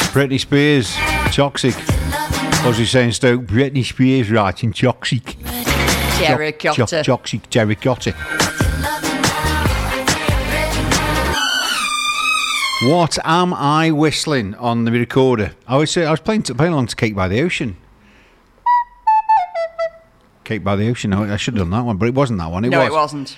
Britney Spears, Toxic. As we say in Stoke, Britney Spears writing Toxic. Terracotta. Toxic Terracotta. What am I whistling on the recorder? I was playing along to Cake by the Ocean. Cake by the Ocean. I should have done that one, but it wasn't that one. It wasn't.